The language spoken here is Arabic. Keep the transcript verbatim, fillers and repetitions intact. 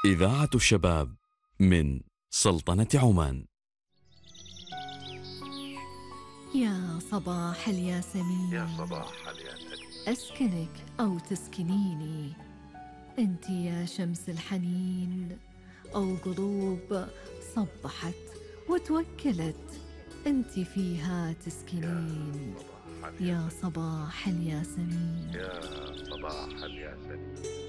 إذاعة الشباب من سلطنة عمان. يا صباح الياسمين، يا صباح الياسمين، أسكنك أو تسكنيني، أنت يا شمس الحنين، أو قلوب صبحت وتوكلت أنت فيها تسكنين. يا يا صباح الياسمين، صباح الياسمين، يا صباح الياسمين.